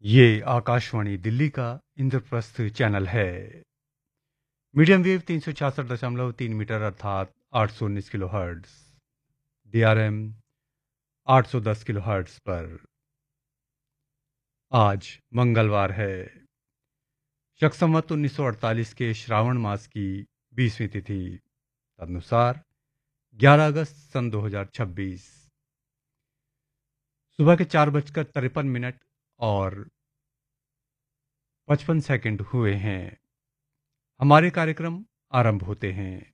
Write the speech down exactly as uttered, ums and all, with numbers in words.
ये आकाशवाणी दिल्ली का इंद्रप्रस्थ चैनल है। मीडियम वेव तीन सौ छियासठ दशमलव तीन मीटर अर्थात आठ सौ उन्नीस किलो हर्ट्ज, डीआरएम आठ सौ दस किलो हर्ट्ज पर। आज मंगलवार है, शक संवत उन्नीस सौ अड़तालीस के श्रावण मास की बीसवीं तिथि, तदनुसार ग्यारह अगस्त सन दो हजार छब्बीस। सुबह के चार बजकर तिरपन मिनट और पचपन सेकंड हुए हैं। हमारे कार्यक्रम आरंभ होते हैं।